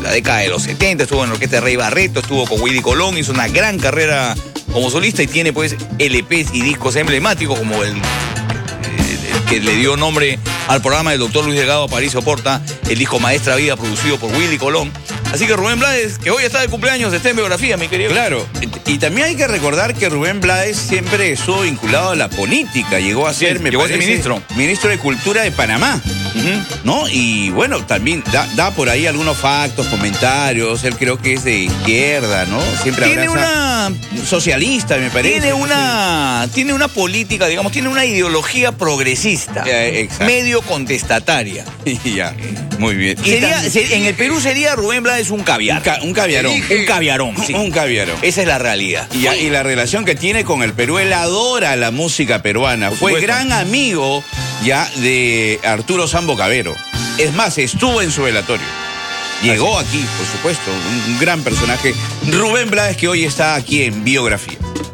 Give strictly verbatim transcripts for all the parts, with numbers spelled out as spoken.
la década de los setenta, estuvo en la orquesta de Rey Barreto, estuvo con Willy Colón, hizo una gran carrera como solista y tiene pues L Pes y discos emblemáticos como el, el, el que le dio nombre al programa del doctor Luis Delgado Aparicio Porta, el disco Maestra Vida producido por Willy Colón. Así que Rubén Blades, que hoy está de cumpleaños, está en biografía, mi querido. Claro, y también hay que recordar que Rubén Blades siempre estuvo vinculado a la política, llegó a ser, Sí, me llegó a ser parece, ministro. ministro de Cultura de Panamá. Uh-huh. ¿No? Y bueno, también da, da por ahí algunos factos, comentarios. Él creo que es de izquierda, ¿no? Siempre Tiene abraza- una... socialista, me parece. Tiene una, tiene una política, digamos, tiene una ideología progresista, Eh, exacto. medio contestataria. Sí. Ya, muy bien. Y Sería, también- se- en el Perú sería Rubén Blades un caviar. un, ca- un caviarón. Un caviarón, sí. Un caviarón. Esa es la realidad. Y, ya- y la relación que tiene con el Perú, él adora la música peruana. Por Fue supuesto. gran amigo ya de Arturo Sambo Cabero. Es más, estuvo en su velatorio. Llegó aquí, por supuesto, un, un gran personaje. Rubén Blades, que hoy está aquí en Biografía.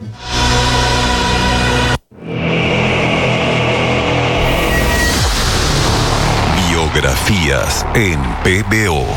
Biografías en P B O.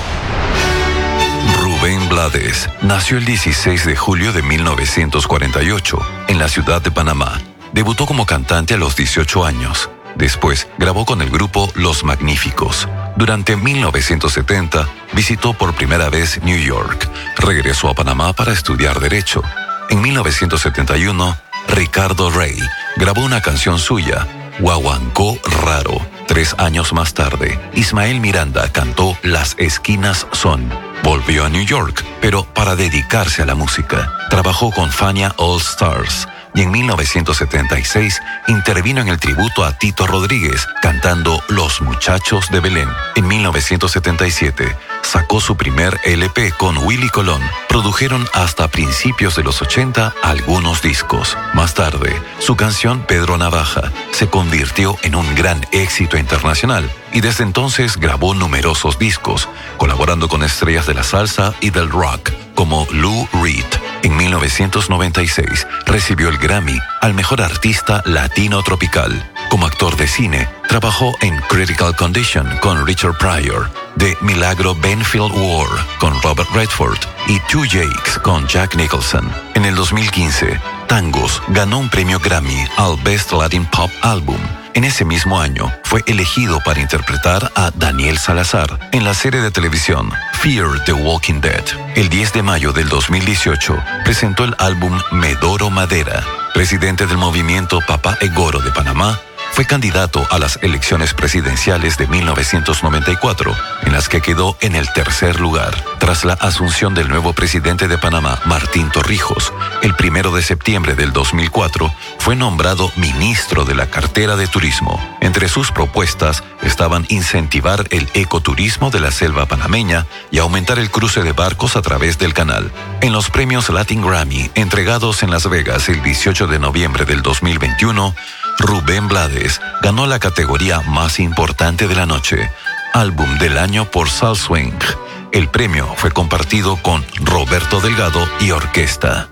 Rubén Blades nació el dieciséis de julio de mil novecientos cuarenta y ocho en la ciudad de Panamá. Debutó como cantante a los dieciocho años. Después grabó con el grupo Los Magníficos. Durante mil novecientos setenta visitó por primera vez New York. Regresó a Panamá para estudiar Derecho. En mil novecientos setenta y uno, Ricardo Rey grabó una canción suya, Guaguancó Raro. Tres años más tarde, Ismael Miranda cantó Las Esquinas Son. Volvió a New York, pero para dedicarse a la música. Trabajó con Fania All Stars y en mil novecientos setenta y seis intervino en el tributo a Tito Rodríguez cantando Los Muchachos de Belén. En mil novecientos setenta y siete sacó su primer L P con Willy Colón. Produjeron hasta principios de los ochenta algunos discos. Más tarde, su canción Pedro Navaja se convirtió en un gran éxito internacional y desde entonces grabó numerosos discos, colaborando con estrellas de la salsa y del rock como Lou Reed. En mil novecientos noventa y seis recibió el Grammy al mejor artista latino tropical. Como actor de cine, trabajó en Critical Condition con Richard Pryor, The Milagro Benfield War con Robert Redford y Two Jakes con Jack Nicholson. En el dos mil quince, Tangos ganó un premio Grammy al Best Latin Pop Album. En ese mismo año, fue elegido para interpretar a Daniel Salazar en la serie de televisión Fear the Walking Dead. El diez de mayo del dos mil dieciocho, presentó el álbum Medoro Madera. Presidente del movimiento Papá Egoro de Panamá, fue candidato a las elecciones presidenciales de mil novecientos noventa y cuatro, en las que quedó en el tercer lugar. Tras la asunción del nuevo presidente de Panamá, Martín Torrijos, el primero de septiembre del dos mil cuatro, fue nombrado ministro de la cartera de Turismo. Entre sus propuestas estaban incentivar el ecoturismo de la selva panameña y aumentar el cruce de barcos a través del canal. En los premios Latin Grammy, entregados en Las Vegas el dieciocho de noviembre del dos mil veintiuno, Rubén Blades ganó la categoría más importante de la noche, Álbum del Año por Soul Swing. El premio fue compartido con Roberto Delgado y Orquesta.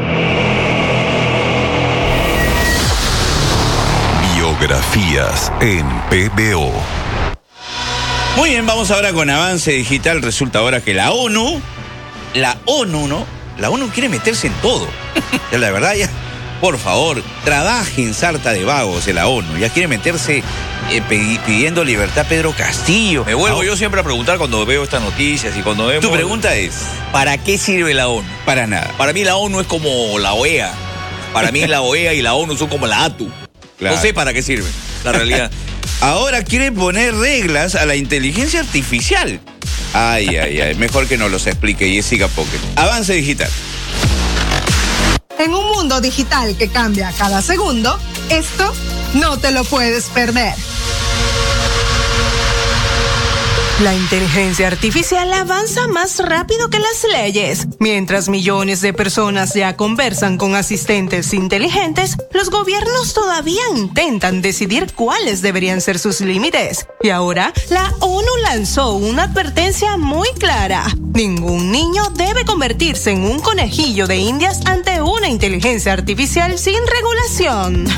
Biografías en P B O. Muy bien, vamos ahora con Avance Digital. Resulta ahora que la ONU, la ONU, ¿no? La ONU quiere meterse en todo. Ya, la verdad, ya, por favor, trabajen sarta de vagos en la ONU. Ya quiere meterse eh, pidiendo libertad a Pedro Castillo. Me vuelvo Ah, yo siempre a preguntar cuando veo estas noticias y cuando vemos... Tu pregunta es, ¿Para qué sirve la ONU? para nada. Para mí la ONU es como la O E A. Para mí la O E A y la ONU son como la A T U. Claro. No sé para qué sirve, la realidad. Ahora quieren poner reglas a la inteligencia artificial. Ay, ay, ay. Mejor que nos los explique Jessica Pocket. Avance Digital. En un mundo digital que cambia cada segundo, esto no te lo puedes perder. La inteligencia artificial avanza más rápido que las leyes. Mientras millones de personas ya conversan con asistentes inteligentes, los gobiernos todavía intentan decidir cuáles deberían ser sus límites. Y ahora, la ONU lanzó una advertencia muy clara. Ningún niño debe convertirse en un conejillo de indias ante una inteligencia artificial sin regulación.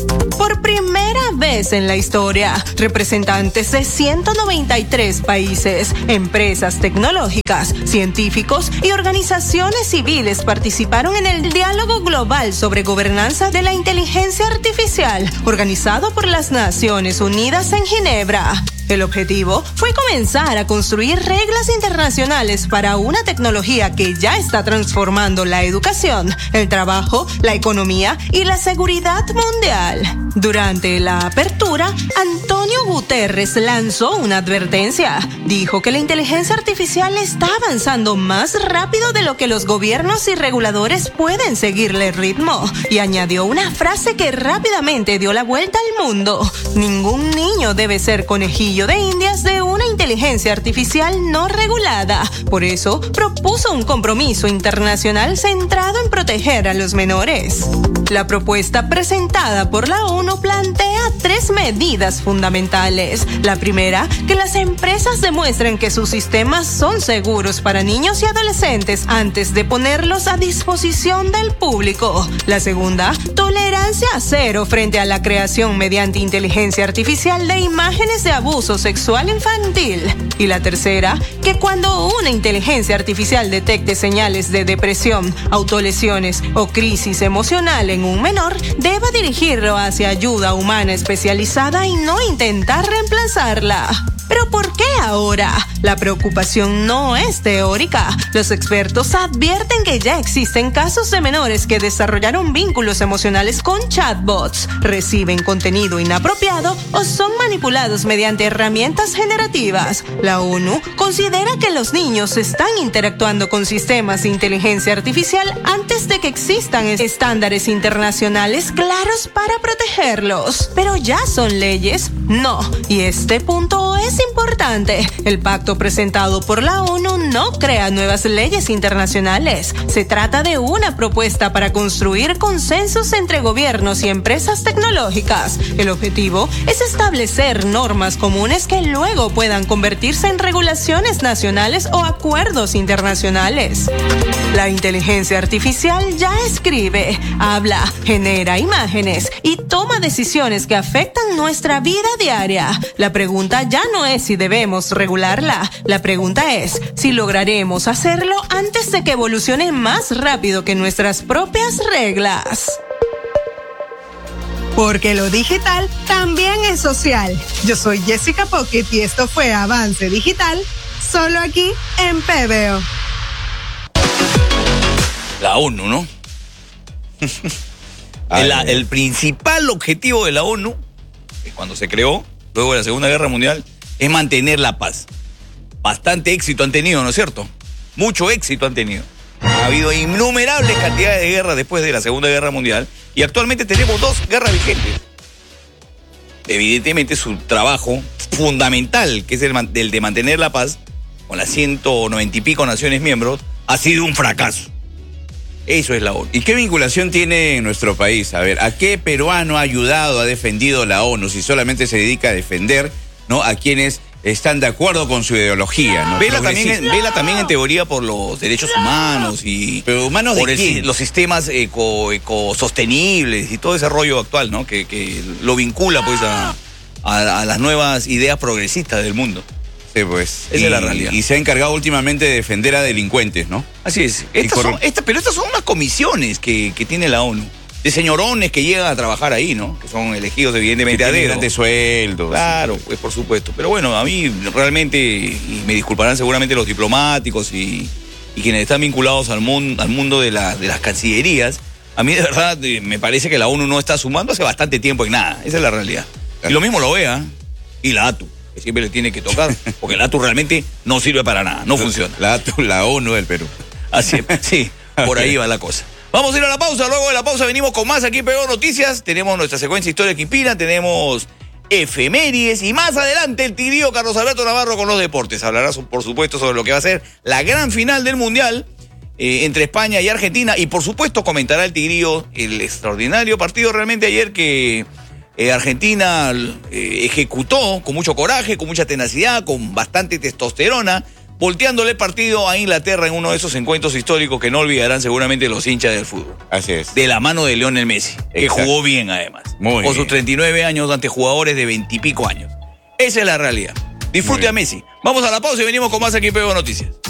Por primera vez en la historia, representantes de ciento noventa y tres países, empresas tecnológicas, científicos y organizaciones civiles participaron en el Diálogo Global sobre Gobernanza de la Inteligencia Artificial, organizado por las Naciones Unidas en Ginebra. El objetivo fue comenzar a construir reglas internacionales para una tecnología que ya está transformando la educación, el trabajo, la economía y la seguridad mundial. Durante la apertura, Antonio Guterres lanzó una advertencia. Dijo que la inteligencia artificial está avanzando más rápido de lo que los gobiernos y reguladores pueden seguirle el ritmo. Y añadió una frase que rápidamente dio la vuelta al mundo. Ningún niño debe ser conejillo de indias de una inteligencia artificial no regulada. Por eso, propuso un compromiso internacional centrado en proteger a los menores. La propuesta presentada por la ONU plantea tres medidas fundamentales. La primera, que las empresas demuestren que sus sistemas son seguros para niños y adolescentes antes de ponerlos a disposición del público. La segunda, tolerancia cero frente a la creación mediante inteligencia artificial de imágenes de abuso sexual infantil. Y la tercera, que cuando una inteligencia artificial detecte señales de depresión, autolesiones o crisis emocional en un menor, deba dirigirlo hacia ayuda humana especializada y no intentar reemplazarla. ¿Pero por qué ahora? La preocupación no es teórica. Los expertos advierten que ya existen casos de menores que desarrollaron vínculos emocionales con chatbots, reciben contenido inapropiado o son manipulados mediante herramientas generativas. La ONU considera que los niños están interactuando con sistemas de inteligencia artificial antes de que existan estándares internacionales claros para protegerlos. ¿Pero ya son leyes? No. Y este punto es importante. El pacto presentado por la ONU no crea nuevas leyes internacionales. Se trata de una propuesta para construir consensos entre gobiernos y empresas tecnológicas. El objetivo es establecer normas comunes que luego puedan convertirse en regulaciones nacionales o acuerdos internacionales. La inteligencia artificial ya escribe, habla, genera imágenes y toma decisiones que afectan nuestra vida diaria. La pregunta ya no es si debemos regularla. La pregunta es si lograremos hacerlo antes de que evolucione más rápido que nuestras propias reglas. Porque lo digital también es social. Yo soy Jessica Pocket y esto fue Avance Digital, solo aquí en P B O. La ONU, ¿no? el, el principal objetivo de la ONU, cuando se creó, luego de la Segunda Guerra Mundial, es mantener la paz. Bastante éxito han tenido, ¿no es cierto? Mucho éxito han tenido. Ha habido innumerables cantidades de guerras después de la Segunda Guerra Mundial y actualmente tenemos dos guerras vigentes. Evidentemente su trabajo fundamental, que es el, el de mantener la paz, con las ciento noventa y pico naciones miembros, ha sido un fracaso. Eso es la ONU. ¿Y qué vinculación tiene nuestro país? A ver, ¿a qué peruano ha ayudado, ha defendido la ONU si solamente se dedica a defender, ¿no?, a quienes están de acuerdo con su ideología, ¿no? Vela también, vela también en teoría por los derechos humanos y pero humanos por de el, quién? los sistemas eco, ecosostenibles y todo ese rollo actual, ¿no? Que, que lo vincula pues a, a, a las nuevas ideas progresistas del mundo. Sí, pues. Esa y, es la realidad. Y se ha encargado últimamente de defender a delincuentes, ¿no? Así es. Estas corru- son, estas, pero estas son unas comisiones que, que tiene la ONU. De señorones que llegan a trabajar ahí, ¿no? Que son elegidos evidentemente a dedo. Grandes sueldos. Claro, pues por supuesto. Pero bueno, a mí realmente, y me disculparán seguramente los diplomáticos y, y quienes están vinculados al mundo, al mundo de, la, de las cancillerías, a mí de verdad me parece que la ONU no está sumando hace bastante tiempo en nada. Esa es la realidad. Y lo mismo lo vea. Y la A T U, que siempre le tiene que tocar, porque la A T U realmente no sirve para nada, no funciona. La, la ONU del Perú. Así es, sí, por ahí va la cosa. Vamos a ir a la pausa, luego de la pausa venimos con más aquí en P B O Noticias. Tenemos nuestra secuencia Historia que Inspira, tenemos efemérides y más adelante el tigrío Carlos Alberto Navarro con los deportes. Hablará por supuesto sobre lo que va a ser la gran final del Mundial eh, entre España y Argentina y por supuesto comentará el tigrío el extraordinario partido realmente ayer que eh, Argentina eh, ejecutó con mucho coraje, con mucha tenacidad, con bastante testosterona, volteándole partido a Inglaterra en uno de esos encuentros históricos que no olvidarán seguramente los hinchas del fútbol. Así es. De la mano de Lionel Messi, que Exacto. jugó bien además. Muy Con bien. sus treinta y nueve años ante jugadores de veinte y pico años. Esa es la realidad. Disfrute a Messi. Vamos a la pausa y venimos con más aquí en P B O Noticias.